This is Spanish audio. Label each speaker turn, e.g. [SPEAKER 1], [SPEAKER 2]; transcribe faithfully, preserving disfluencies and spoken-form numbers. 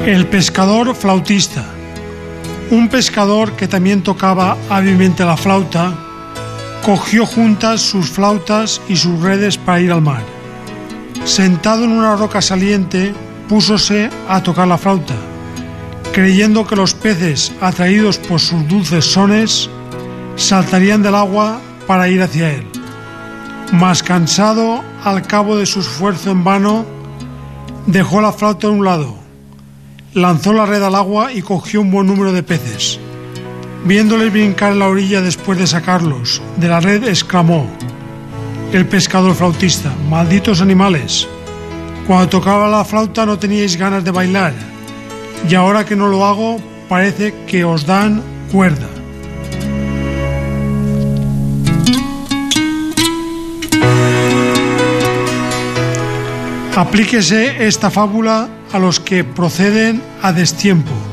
[SPEAKER 1] El pescador flautista. Un pescador que también tocaba hábilmente la flauta, cogió juntas sus flautas y sus redes para ir al mar. Sentado en una roca saliente, púsose a tocar la flauta, creyendo que los peces, atraídos por sus dulces sones, saltarían del agua para ir hacia él. Mas cansado, al cabo de su esfuerzo en vano, dejó la flauta a un lado, lanzó la red al agua y cogió un buen número de peces. Viéndoles brincar en la orilla después de sacarlos de la red, exclamó el pescador flautista: malditos animales, cuando tocaba la flauta no teníais ganas de bailar, y ahora que no lo hago parece que os dan cuerda. Aplíquese esta fábula a los que proceden a destiempo,